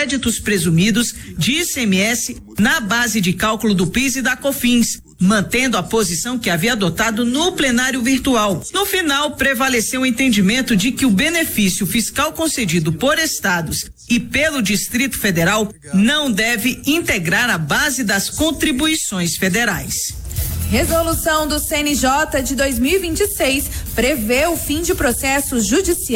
créditos presumidos de ICMS na base de cálculo do PIS e da COFINS, mantendo a posição que havia adotado no plenário virtual. No final, prevaleceu o entendimento de que o benefício fiscal concedido por estados e pelo Distrito Federal não deve integrar a base das contribuições federais. Resolução do CNJ de 2026 prevê o fim de processos judiciais